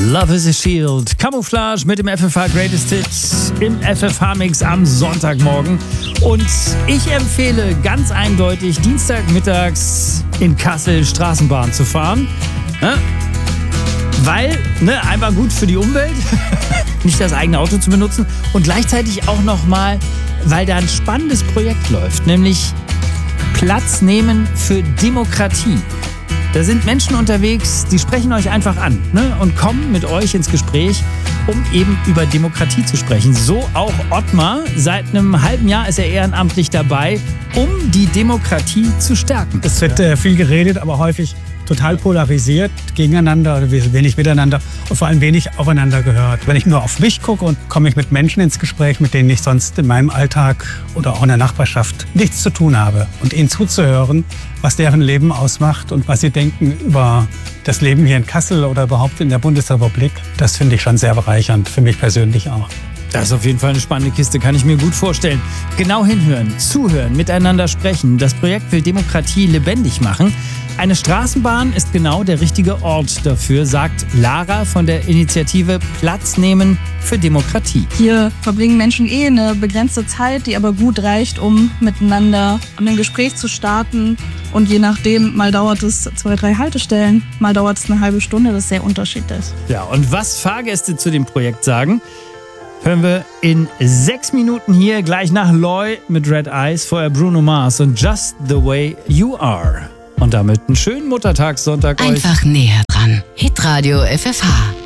Love is a Shield. Camouflage mit dem FFH Greatest Hits im FFH-Mix am Sonntagmorgen. Und ich empfehle ganz eindeutig, dienstagmittags in Kassel Straßenbahn zu fahren. Weil, einmal gut für die Umwelt, nicht das eigene Auto zu benutzen. Und gleichzeitig auch nochmal, weil da ein spannendes Projekt läuft, nämlich Platz nehmen für Demokratie. Da sind Menschen unterwegs, die sprechen euch einfach an und kommen mit euch ins Gespräch, um eben über Demokratie zu sprechen. So auch Ottmar. Seit einem halben Jahr ist er ehrenamtlich dabei, um die Demokratie zu stärken. Es wird viel geredet, aber häufig total polarisiert gegeneinander, wenig miteinander und vor allem wenig aufeinander gehört. Wenn ich nur auf mich gucke und komme ich mit Menschen ins Gespräch, mit denen ich sonst in meinem Alltag oder auch in der Nachbarschaft nichts zu tun habe. Und ihnen zuzuhören, was deren Leben ausmacht und was sie denken über das Leben hier in Kassel oder überhaupt in der Bundesrepublik, das finde ich schon sehr bereichernd, für mich persönlich auch. Das ist auf jeden Fall eine spannende Kiste, kann ich mir gut vorstellen. Genau hinhören, zuhören, miteinander sprechen. Das Projekt will Demokratie lebendig machen. Eine Straßenbahn ist genau der richtige Ort dafür, sagt Lara von der Initiative Platz nehmen für Demokratie. Hier verbringen Menschen eine begrenzte Zeit, die aber gut reicht, um miteinander ein Gespräch zu starten. Und je nachdem, mal dauert es 2-3 Haltestellen, mal dauert es eine halbe Stunde, das ist sehr unterschiedlich. Ja, und was Fahrgäste zu dem Projekt sagen, hören wir in 6 Minuten hier, gleich nach Loy mit Red Eyes, vorher Bruno Mars und Just the Way You Are. Und damit einen schönen Muttertagssonntag euch. Einfach näher dran. Hitradio FFH.